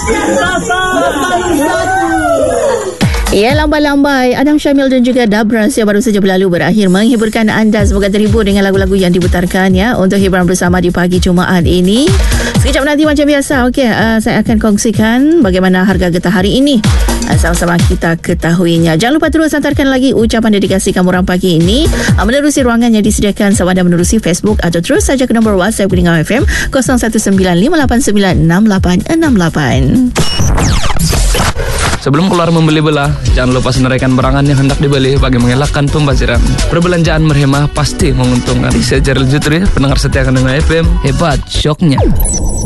Ya, lambai-lambai Adam Syamil dan juga Dabras yang baru saja berlalu berakhir menghiburkan anda. Semoga terhibur dengan lagu-lagu yang diputarkan ya untuk hiburan bersama di pagi Jumaat ini. Sekejap nanti macam biasa, saya akan kongsikan bagaimana harga getah hari ini. Sama-sama kita ketahuinya. Jangan lupa terus hantarkan lagi ucapan dedikasi kamu orang pagi ini menerusi ruangan yang disediakan sama ada menerusi Facebook atau terus saja ke nombor WhatsApp Bullingbam FM 0195896868. Sebelum keluar membeli belah, jangan lupa senaraikan barangan yang hendak dibeli bagi mengelakkan pembaziran. Perbelanjaan berhemah pasti menguntungkan. Saya Jaril Jutri, pendengar setia Bullingbam FM, hebat syoknya.